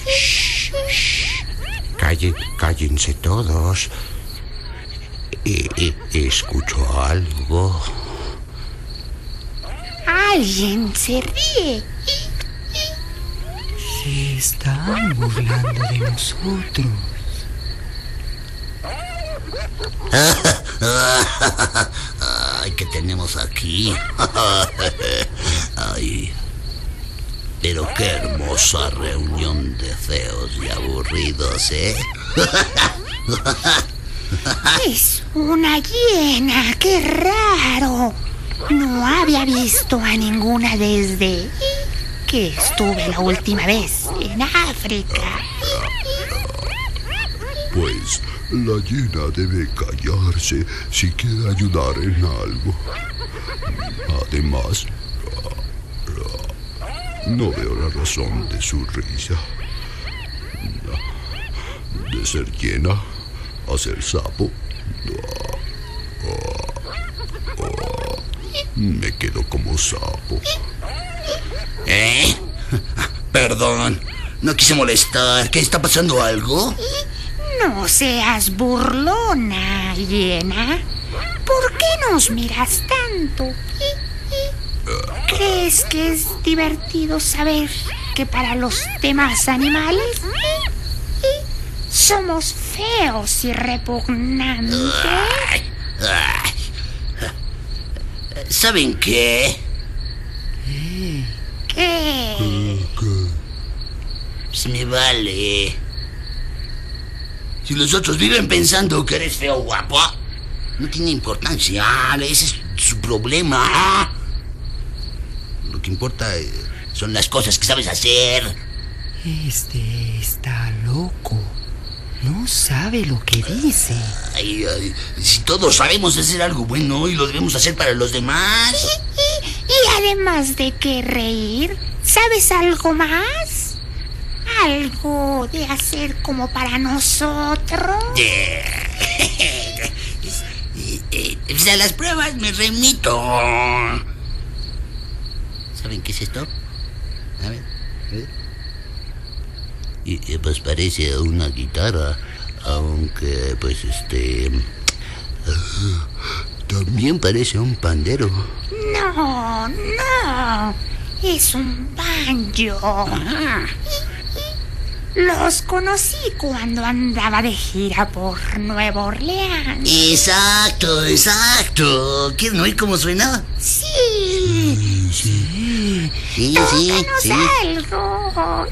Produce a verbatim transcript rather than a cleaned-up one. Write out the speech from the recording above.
Shh, shh. Callen, cállense todos. Eh, eh, escucho algo. Alguien se ríe. Se están burlando de nosotros. Ay, ¿qué tenemos aquí? Ay, pero qué hermosa reunión de feos y aburridos, ¿eh? Es una hiena, qué raro. No había visto a ninguna desde que estuve la última vez en África. Pues la hiena debe callarse si quiere ayudar en algo. Además, no veo la razón de su risa. De ser hiena a ser sapo. Me quedo como sapo. ¿Eh? Perdón, no quise molestar. ¿Qué está pasando algo? No seas burlona, hiena. ¿Por qué nos miras tanto? ¿Crees que es divertido saber que para los demás animales somos feos y repugnantes? Ay, ay. ¿Saben qué? ¿Qué? Pues me vale. Si los otros viven pensando que eres feo o guapo, no tiene importancia. Ese es su problema. Lo que importa son las cosas que sabes hacer. Este está loco. No sabe lo que dice. Ay, ay, si todos sabemos hacer algo bueno y lo debemos hacer para los demás. Y, y, y además de que reír, ¿sabes algo más? ¿Algo de hacer como para nosotros? Pues a las pruebas me remito. ¿Saben qué es esto? A ver, a ver. Y, pues parece una guitarra, aunque pues este... Uh, también parece un pandero. No, no, es un banjo. Ah. Los conocí cuando andaba de gira por Nueva Orleans. Exacto, exacto. ¿Quieren oír cómo suena? Sí, Sí. Sí, sí, tócanos sí. algo.